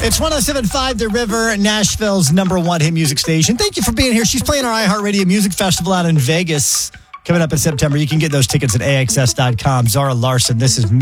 It's 107.5 The River, Nashville's number one hit music station. Thank you for being here. She's playing our iHeartRadio Music Festival out in Vegas coming up in September. You can get those tickets at AXS.com. Zara Larson, this is